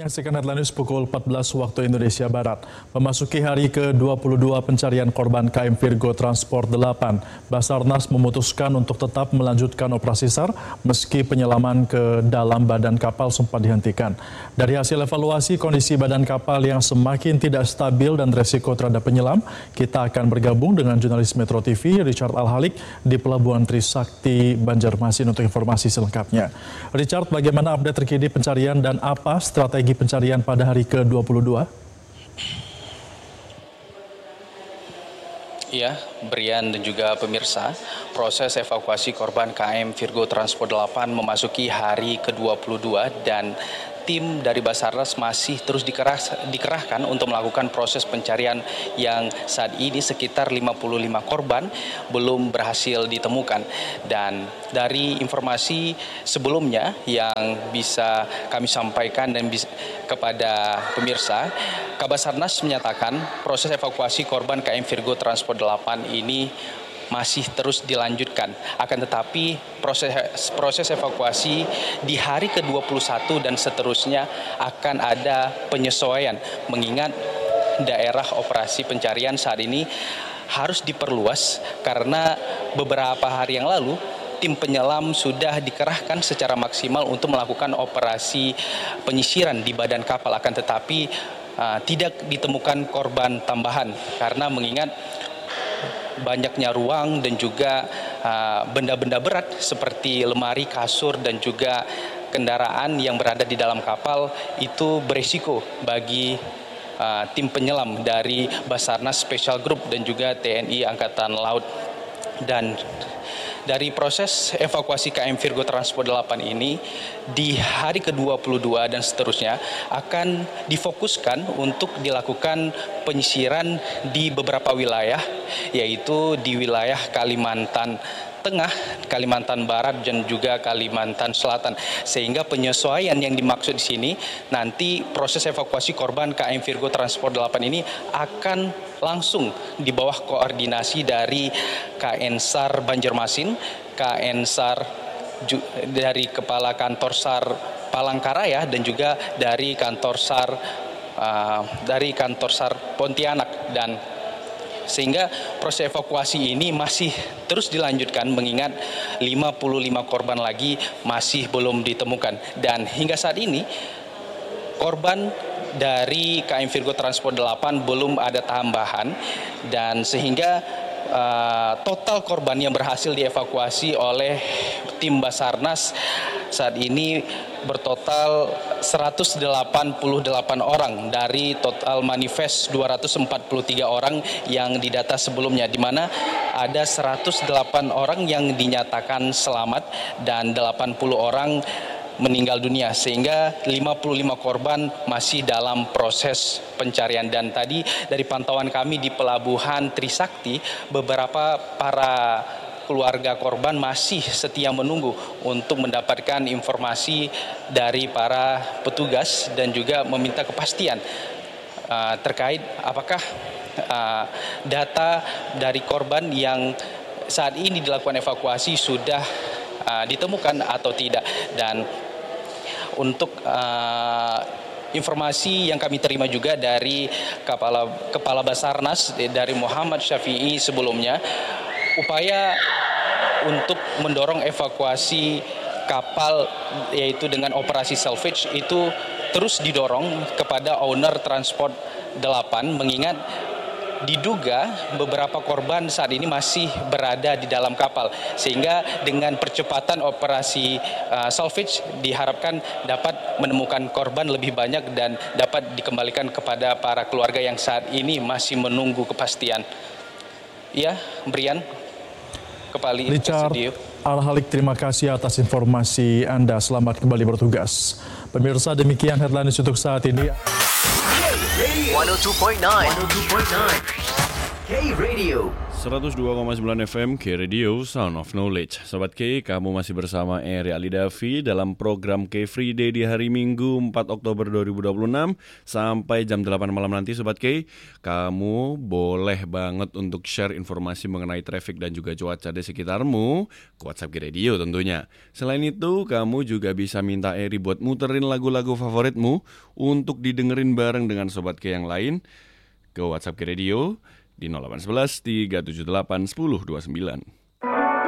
menyaksikan headline news pukul 14 waktu Indonesia Barat. Memasuki hari ke-22 pencarian korban KM Virgo Transport 8, Basarnas memutuskan untuk tetap melanjutkan operasi SAR meski penyelaman ke dalam badan kapal sempat dihentikan. Dari hasil evaluasi kondisi badan kapal yang semakin tidak stabil dan resiko terhadap penyelam, kita akan bergabung dengan jurnalis Metro TV Richard Al-Halik di Pelabuhan Trisakti, Banjarmasin untuk informasi selengkapnya. Richard, bagaimana update terkini pencarian dan apa strategi pencarian pada hari ke-22? Iya, Brian dan juga pemirsa, proses evakuasi korban KM Virgo Transport 8 memasuki hari ke-22 dan tim dari Basarnas masih terus dikerahkan untuk melakukan proses pencarian yang saat ini sekitar 55 korban belum berhasil ditemukan. Dan dari informasi sebelumnya yang bisa kami sampaikan dan kepada pemirsa, Kabasarnas menyatakan proses evakuasi korban KM Virgo Transport 8 ini masih terus dilanjutkan. Akan tetapi proses evakuasi di hari ke-21 dan seterusnya akan ada penyesuaian, mengingat daerah operasi pencarian saat ini harus diperluas karena beberapa hari yang lalu tim penyelam sudah dikerahkan secara maksimal untuk melakukan operasi penyisiran di badan kapal. Akan tetapi tidak ditemukan korban tambahan karena mengingat banyaknya ruang dan juga benda-benda berat seperti lemari, kasur dan juga kendaraan yang berada di dalam kapal itu berisiko bagi tim penyelam dari Basarnas Special Group dan juga TNI Angkatan Laut. Dan dari proses evakuasi KM Virgo Transport 8 ini di hari ke-22 dan seterusnya akan difokuskan untuk dilakukan penyisiran di beberapa wilayah, yaitu di wilayah Kalimantan Tengah, Kalimantan Barat dan juga Kalimantan Selatan. Sehingga penyesuaian yang dimaksud di sini nanti proses evakuasi korban KM Virgo Transport 8 ini akan langsung di bawah koordinasi dari KN SAR Banjarmasin, KN SAR dari Kepala Kantor SAR Palangkaraya dan juga dari Kantor SAR Pontianak. Dan sehingga proses evakuasi ini masih terus dilanjutkan mengingat 55 korban lagi masih belum ditemukan. Dan hingga saat ini korban dari KM Virgo Transport 8 belum ada tambahan dan sehingga total korban yang berhasil dievakuasi oleh tim Basarnas saat ini bertotal 188 orang dari total manifest 243 orang yang didata sebelumnya, di mana ada 108 orang yang dinyatakan selamat dan 80 orang meninggal dunia, sehingga 55 korban masih dalam proses pencarian. Dan tadi dari pantauan kami di Pelabuhan Trisakti, beberapa para keluarga korban masih setia menunggu untuk mendapatkan informasi dari para petugas dan juga meminta kepastian terkait apakah data dari korban yang saat ini dilakukan evakuasi sudah ditemukan atau tidak. Dan untuk informasi yang kami terima juga dari Kepala Basarnas dari Muhammad Syafi'i sebelumnya, upaya untuk mendorong evakuasi kapal yaitu dengan operasi salvage itu terus didorong kepada owner Transport 8 mengingat diduga beberapa korban saat ini masih berada di dalam kapal, sehingga dengan percepatan operasi salvage diharapkan dapat menemukan korban lebih banyak dan dapat dikembalikan kepada para keluarga yang saat ini masih menunggu kepastian. Ya, Brian, kembali ke studio. Al-Halik, terima kasih atas informasi Anda. Selamat kembali bertugas. Pemirsa, demikian headline news untuk saat ini. 102.9 K Radio 102,9 FM K Radio Sound of Knowledge. Sobat K, kamu masih bersama Eri Alidavi dalam program K Free Day di hari Minggu 4 Oktober 2026 sampai jam 8 malam nanti. Sobat K, kamu boleh banget untuk share informasi mengenai traffic dan juga cuaca di sekitarmu ke WhatsApp K Radio tentunya. Selain itu, kamu juga bisa minta Eri buat muterin lagu-lagu favoritmu untuk didengerin bareng dengan Sobat K yang lain ke WhatsApp K Radio di 0811 378 1029.